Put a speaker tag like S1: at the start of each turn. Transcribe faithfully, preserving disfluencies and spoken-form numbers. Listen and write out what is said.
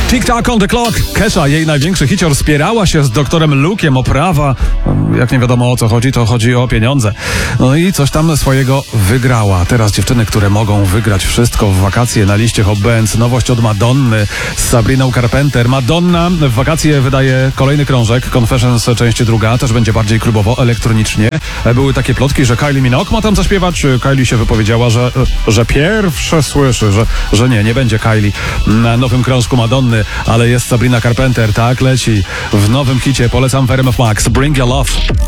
S1: Tick-Tack on the Clock. Kesha, jej największy hicior, spierała się z doktorem Luke'iem o prawa. Jak nie wiadomo o co chodzi, to chodzi o pieniądze. No i coś tam swojego wygrała. Teraz dziewczyny, które mogą wygrać wszystko w wakacje na liście Hot Bands. Nowość od Madonny z Sabriną Carpenter. Madonna w wakacje wydaje kolejny krążek. Confessions, część druga. Też będzie bardziej klubowo, elektronicznie. Były takie plotki, że Kylie Minogue ma tam zaśpiewać. Kylie się wypowiedziała, że, że pierwsze słyszy, że, że nie, nie będzie Kylie na nowym krążku Madonny, ale jest Sabrina Carpenter, tak leci w nowym hicie. Polecam Verem of Max, Bring Your Love.